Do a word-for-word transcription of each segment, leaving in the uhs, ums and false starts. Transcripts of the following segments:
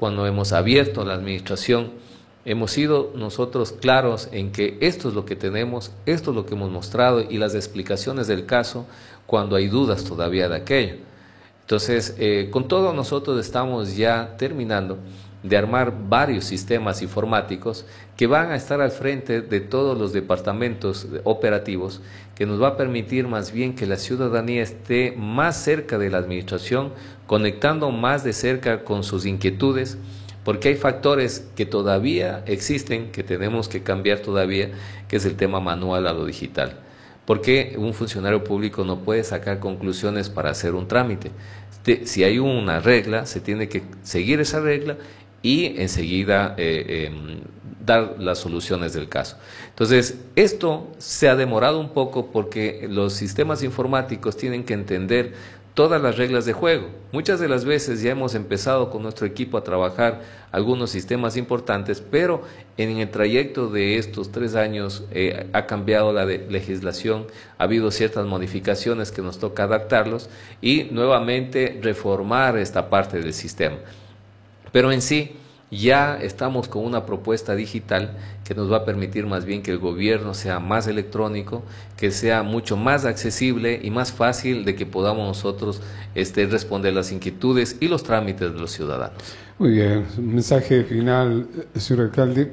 cuando hemos abierto la administración, hemos sido nosotros claros en que esto es lo que tenemos, esto es lo que hemos mostrado y las explicaciones del caso cuando hay dudas todavía de aquello. Entonces, eh, con todo nosotros estamos ya terminando de armar varios sistemas informáticos que van a estar al frente de todos los departamentos operativos, que nos va a permitir más bien que la ciudadanía esté más cerca de la administración, conectando más de cerca con sus inquietudes, porque hay factores que todavía existen, que tenemos que cambiar todavía, que es el tema manual a lo digital. Porque un funcionario público no puede sacar conclusiones para hacer un trámite. Si hay una regla, se tiene que seguir esa regla y enseguida eh, eh, dar las soluciones del caso. Entonces, esto se ha demorado un poco porque los sistemas informáticos tienen que entender todas las reglas de juego. Muchas de las veces ya hemos empezado con nuestro equipo a trabajar algunos sistemas importantes, pero en el trayecto de estos tres años eh, ha cambiado la de legislación, ha habido ciertas modificaciones que nos toca adaptarlos y nuevamente reformar esta parte del sistema. Pero en sí, ya estamos con una propuesta digital que nos va a permitir más bien que el gobierno sea más electrónico, que sea mucho más accesible y más fácil de que podamos nosotros este, responder las inquietudes y los trámites de los ciudadanos. Muy bien, un mensaje final, señor alcalde,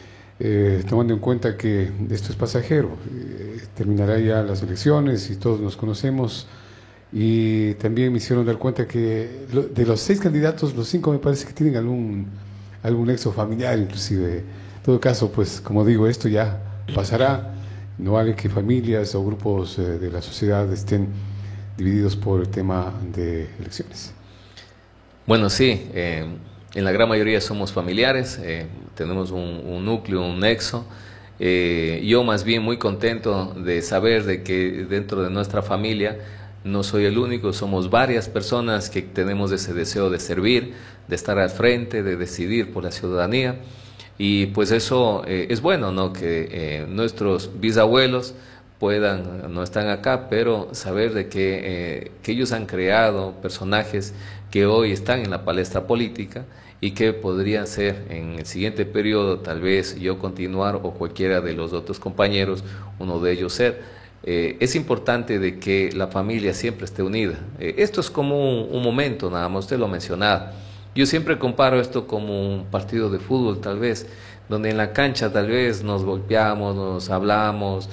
eh, tomando en cuenta que esto es pasajero, eh, terminará ya las elecciones y todos nos conocemos. Y también me hicieron dar cuenta que lo, de los seis candidatos, los cinco me parece que tienen algún, algún nexo familiar inclusive. En todo caso, pues como digo, esto ya pasará. No vale que familias o grupos eh, de la sociedad estén divididos por el tema de elecciones. Bueno, sí, eh, en la gran mayoría somos familiares, eh, tenemos un, un núcleo, un nexo. Eh, yo más bien muy contento de saber de que dentro de nuestra familia no soy el único, somos varias personas que tenemos ese deseo de servir, de estar al frente, de decidir por la ciudadanía. Y pues eso eh, es bueno, ¿no? Que eh, nuestros bisabuelos puedan, no están acá, pero saber de que, eh, que ellos han creado personajes que hoy están en la palestra política y que podrían ser en el siguiente periodo, tal vez yo continuar o cualquiera de los otros compañeros, uno de ellos ser. Eh, es importante de que la familia siempre esté unida. Eh, esto es como un, un momento, nada más, usted lo mencionaba. Yo siempre comparo esto como un partido de fútbol, tal vez, donde en la cancha tal vez nos golpeamos, nos hablamos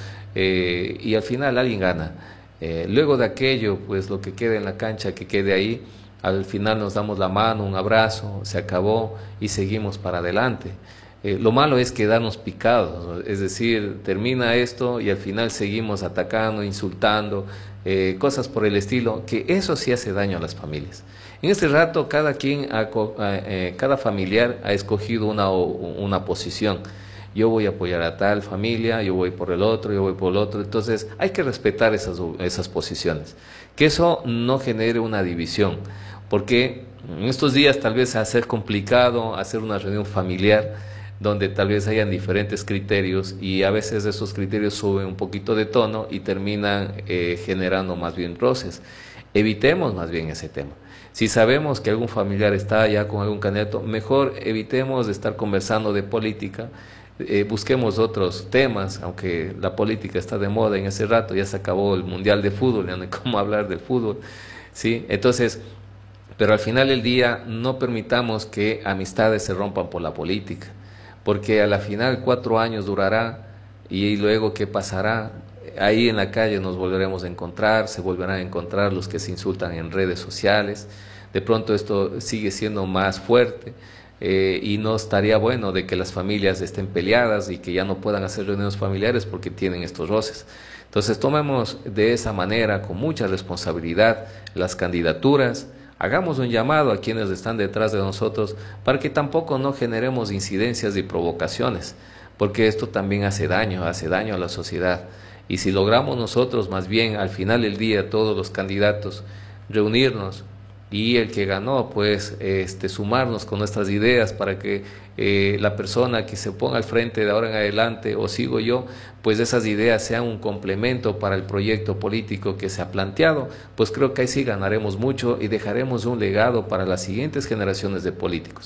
eh, y al final alguien gana. Eh, luego de aquello, pues lo que quede en la cancha, que quede ahí, al final nos damos la mano, un abrazo, se acabó y seguimos para adelante. Eh, lo malo es quedarnos picados, es decir, termina esto y al final seguimos atacando, insultando, eh, cosas por el estilo, que eso sí hace daño a las familias. En este rato cada quien, ha, eh, cada familiar ha escogido una, una posición. Yo voy a apoyar a tal familia, yo voy por el otro, yo voy por el otro. Entonces hay que respetar esas, esas posiciones. Que eso no genere una división, porque en estos días tal vez va a ser complicado hacer una reunión familiar donde tal vez hayan diferentes criterios y a veces esos criterios suben un poquito de tono y terminan eh, generando más bien roces. Evitemos más bien ese tema. Si sabemos que algún familiar está ya con algún candidato, mejor evitemos de estar conversando de política, eh, busquemos otros temas, aunque la política está de moda en ese rato, ya se acabó el Mundial de Fútbol, ya no hay cómo hablar del fútbol, ¿sí? Entonces, pero al final del día no permitamos que amistades se rompan por la política, porque a la final cuatro años durará y luego ¿qué pasará? Ahí en la calle nos volveremos a encontrar, se volverán a encontrar los que se insultan en redes sociales, de pronto esto sigue siendo más fuerte eh, y no estaría bueno de que las familias estén peleadas y que ya no puedan hacer reuniones familiares porque tienen estos roces. Entonces tomemos de esa manera, con mucha responsabilidad, las candidaturas. Hagamos un llamado a quienes están detrás de nosotros para que tampoco no generemos incidencias y provocaciones, porque esto también hace daño, hace daño a la sociedad. Y si logramos nosotros, más bien al final del día, todos los candidatos, reunirnos y el que ganó, pues este, sumarnos con nuestras ideas para que eh, la persona que se ponga al frente de ahora en adelante, o sigo yo, pues esas ideas sean un complemento para el proyecto político que se ha planteado, pues creo que ahí sí ganaremos mucho y dejaremos un legado para las siguientes generaciones de políticos.